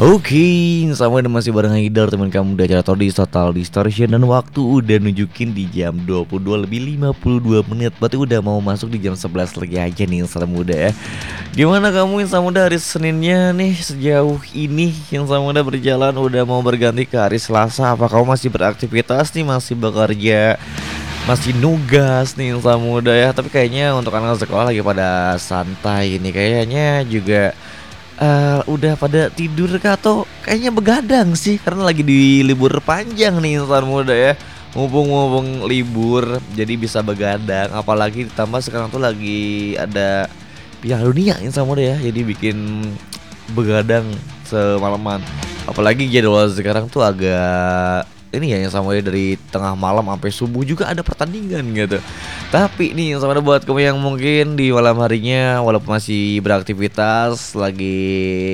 Oke, sama masih bareng Haidar teman kamu di acara Total Distortion. Dan waktu udah nunjukin di jam 22 lebih 52 menit. Berarti udah mau masuk di jam 11 lagi aja nih Insan Muda ya. Gimana kamu Insan Muda hari Seninnya nih sejauh ini? Insan Muda berjalan udah mau berganti ke hari Selasa. Apa kamu masih beraktivitas nih, masih bekerja, masih nugas nih Insan Muda ya? Tapi kayaknya untuk anak sekolah lagi pada santai ini. Kayaknya juga udah pada tidur kah atau kayaknya begadang sih karena lagi di libur panjang nih Insan Muda ya. Mumpung libur jadi bisa begadang, apalagi ditambah sekarang tuh lagi ada Piala Dunia Insan Muda ya. Jadi bikin begadang semalaman. Apalagi jadwal sekarang tuh agak ini ya yang sama ya, dari tengah malam sampai subuh juga ada pertandingan gitu. Tapi nih yang sama buat kamu yang mungkin di malam harinya walaupun masih beraktivitas lagi